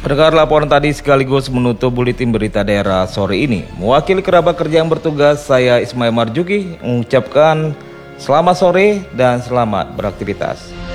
Pendengar, laporan tadi sekaligus menutup buletin berita daerah sore ini. Mewakili kerabat kerja yang bertugas, saya Ismail Marjuki mengucapkan selamat sore dan selamat beraktivitas.